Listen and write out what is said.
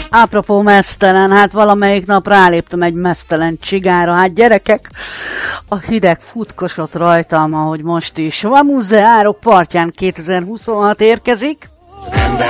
Apropó meztelen, hát valamelyik nap ráléptem egy meztelen csigára. Hát gyerekek, a hideg futkosott rajtam, ahogy most is. Vamuze árok partján 2026 érkezik.